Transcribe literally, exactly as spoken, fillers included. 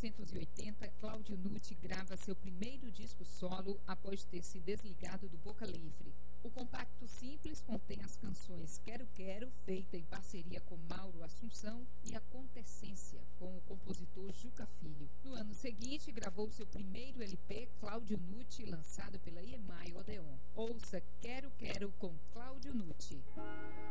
novecentos e oitenta, Cláudio Nutti grava seu primeiro disco solo após ter se desligado do Boca Livre. O compacto simples contém as canções Quero Quero, feita em parceria com Mauro Assunção, e Acontecência, com o compositor Juca Filho. No ano seguinte, gravou seu primeiro L P, Cláudio Nutti, lançado pela E M I Odeon. Ouça Quero Quero com Cláudio Nutti.